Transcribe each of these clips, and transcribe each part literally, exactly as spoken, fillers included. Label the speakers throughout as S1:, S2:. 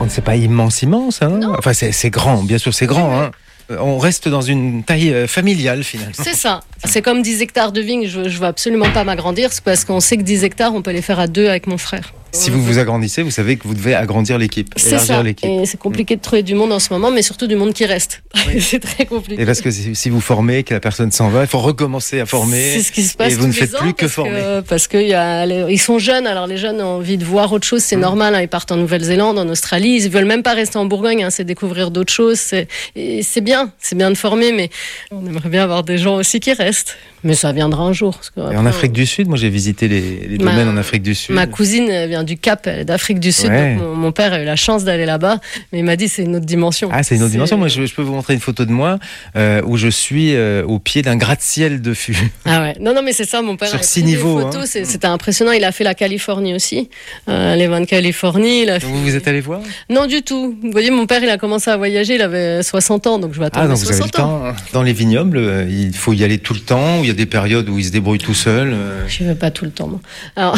S1: contre, c'est pas immense, immense. Hein. Enfin, c'est, c'est grand, bien sûr, c'est grand. Hein. On reste dans une taille familiale, finalement.
S2: C'est ça. C'est comme dix hectares de vignes. Je ne veux absolument pas m'agrandir, c'est parce qu'on sait que dix hectares, on peut les faire à deux avec mon frère.
S1: Si vous vous agrandissez, vous savez que vous devez agrandir l'équipe.
S2: C'est ça. L'équipe. Et c'est compliqué de trouver du monde en ce moment, mais surtout du monde qui reste. Oui. C'est très compliqué.
S1: Et parce que si vous formez, que la personne s'en va, il faut recommencer à former.
S2: C'est ce qui se passe.
S1: Et vous ne faites
S2: ans,
S1: plus que former.
S2: Que, parce qu'ils y sont jeunes, alors les jeunes ont envie de voir autre chose, c'est mmh. normal. Hein, ils partent en Nouvelle-Zélande, en Australie, ils ne veulent même pas rester en Bourgogne, hein, c'est découvrir d'autres choses. C'est, et c'est bien, c'est bien de former, mais on aimerait bien avoir des gens aussi qui restent. Mais ça viendra un jour. Parce que après,
S1: et en Afrique du Sud, moi j'ai visité les, les domaines ma, en Afrique du Sud.
S2: Ma cousine elle vient du Cap, elle est d'Afrique du Sud.
S1: Ouais.
S2: Donc mon, mon père a eu la chance d'aller là-bas, mais il m'a dit c'est une autre dimension.
S1: Ah, c'est une autre
S2: c'est...
S1: dimension. Moi, je, je peux vous montrer une photo de moi euh, où je suis euh, au pied d'un gratte-ciel de fût.
S2: Ah ouais. Non, non, mais c'est ça. Mon père
S1: sur
S2: a
S1: six niveaux.
S2: Des photos,
S1: hein.
S2: c'est, c'était impressionnant. Il a fait la Californie aussi, euh, les vins de Californie. Il a fait...
S1: Vous vous êtes allé voir ?
S2: Non, du tout. Vous voyez, mon père, il a commencé à voyager. Il avait soixante ans, donc je vais attendre.
S1: Ah, donc
S2: soixante
S1: vous avez le temps. Dans les vignobles, il faut y aller tout le temps. Ou il y a des périodes où il se débrouille tout seul.
S2: Je ne vais pas tout le temps. Moi. Alors,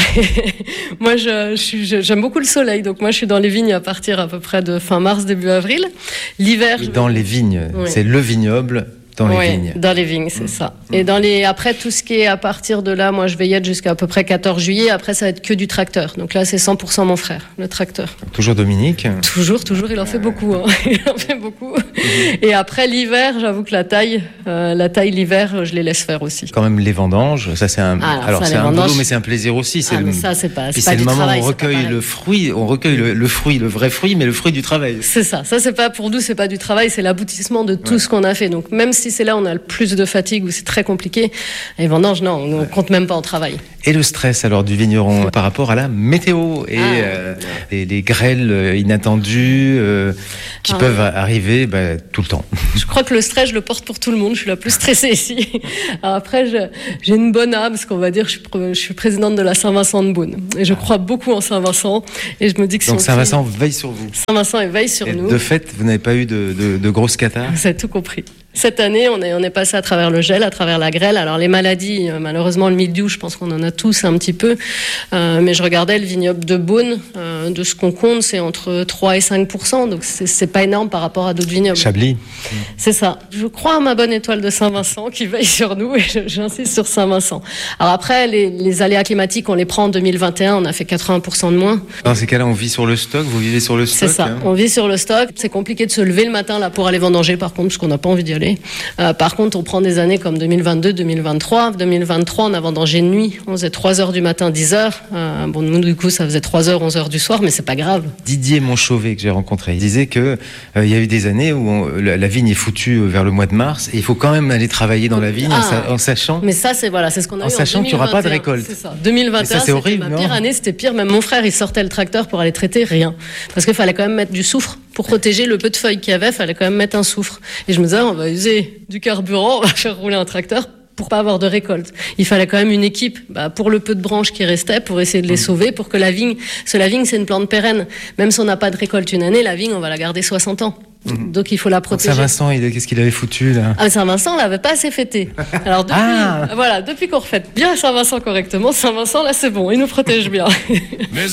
S2: moi, je, je suis, je, j'aime beaucoup le soleil, donc moi, je suis dans les vignes à partir à peu près de fin mars, début avril. L'hiver.
S1: Et dans
S2: vais...
S1: les vignes, oui. C'est le vignoble. Dans les
S2: oui,
S1: vignes.
S2: Dans les vignes, c'est mmh. ça.
S1: Mmh.
S2: Et dans les, après, tout ce qui est à partir de là, moi, je vais y être jusqu'à à peu près quatorze juillet. Après, ça va être que du tracteur. Donc là, c'est cent pour cent mon frère, le tracteur.
S1: Toujours Dominique ?
S2: Toujours, toujours. Il en fait beaucoup. Hein. Il en fait beaucoup. Mmh. Et après, l'hiver, j'avoue que la taille, euh, la taille, l'hiver, je les laisse faire aussi.
S1: Quand même, les vendanges, ça, c'est un,
S2: ah, alors,
S1: alors,
S2: ça,
S1: c'est un
S2: vendanges...
S1: boulot, mais c'est un plaisir aussi. C'est
S2: ah,
S1: le...
S2: mais ça, c'est pas, c'est
S1: Puis
S2: pas
S1: c'est
S2: du
S1: le moment
S2: travail,
S1: où on recueille le fruit, on recueille le, le fruit, le vrai fruit, mais le fruit du travail.
S2: C'est ça. Ça, c'est pas, pour nous, c'est pas du travail, c'est l'aboutissement de tout
S1: ouais.
S2: ce qu'on a fait. Donc, même si c'est là, on a le plus de fatigue ou c'est très compliqué. Les vendanges, non, on ne compte même pas en travail.
S1: Et le stress alors du vigneron par rapport à la météo et ah, euh, les, les grêles inattendues euh, qui ah, peuvent arriver bah, tout le temps.
S2: Je crois que le stress, je le porte pour tout le monde. Je suis la plus stressée ici. Alors après, je, j'ai une bonne âme, parce qu'on va dire, je suis, je suis présidente de la Saint-Vincent de Beaune. Et je crois beaucoup en Saint-Vincent. Et je me dis que
S1: donc Saint-Vincent
S2: fille,
S1: veille sur vous.
S2: Saint-Vincent il veille sur
S1: et
S2: nous.
S1: De fait, vous n'avez pas eu de, de, de grosses catarrhes ?
S2: Vous avez tout compris. Cette année, on est, on est passé à travers le gel, à travers la grêle. Alors les maladies, euh, malheureusement le mildiou, je pense qu'on en a tous un petit peu. Euh, mais je regardais le vignoble de Beaune, euh, de ce qu'on compte, c'est entre trois et cinq pour cent. Donc c'est, c'est pas énorme par rapport à d'autres vignobles.
S1: Chablis.
S2: C'est ça. Je crois à ma bonne étoile de Saint-Vincent qui veille sur nous et je, j'insiste sur Saint-Vincent. Alors après, les, les aléas climatiques, on les prend en deux mille vingt et un, on a fait quatre-vingts pour cent de moins.
S1: Dans ces cas-là, on vit sur le stock, vous vivez sur le stock ?
S2: C'est ça,
S1: hein.
S2: On vit sur le stock. C'est compliqué de se lever le matin là pour aller vendanger par contre, parce qu'on n'a pas envie d'y aller. Euh, par contre, on prend des années comme deux mille vingt-deux, deux mille vingt-trois. deux mille vingt-trois, on a vendangé de nuit. On faisait trois heures du matin, dix heures. Euh, bon, nous, du coup, ça faisait trois heures, onze heures du soir, mais c'est pas grave.
S1: Didier Monchauvet, que j'ai rencontré, il disait qu'il euh, y a eu des années où on, la, la vigne est foutue vers le mois de mars et il faut quand même aller travailler dans la vigne ah, en, en sachant...
S2: Mais ça, c'est, voilà, c'est ce qu'on a
S1: en
S2: eu
S1: sachant
S2: en
S1: qu'il n'y aura pas de récolte.
S2: C'est ça. deux mille vingt et un,
S1: ça, c'est
S2: c'était
S1: horrible,
S2: ma pire
S1: non
S2: année, c'était pire. Même mon frère, il sortait le tracteur pour aller traiter, rien. Parce qu'il fallait quand même mettre du soufre. Pour protéger le peu de feuilles qu'il y avait, il fallait quand même mettre un soufre. Et je me disais, on va user du carburant, on va faire rouler un tracteur pour pas avoir de récolte. Il fallait quand même une équipe bah, pour le peu de branches qui restaient, pour essayer de les sauver, pour que la vigne... Parce que la vigne, c'est une plante pérenne. Même si on n'a pas de récolte une année, la vigne, on va la garder soixante ans. Mmh. Donc il faut la protéger.
S1: Donc Saint-Vincent, il, qu'est-ce qu'il avait foutu là ?
S2: Ah, Saint-Vincent, on l'avait pas assez fêté. Alors depuis, ah voilà, depuis qu'on refête bien Saint-Vincent correctement, Saint-Vincent là c'est bon, il nous protège bien.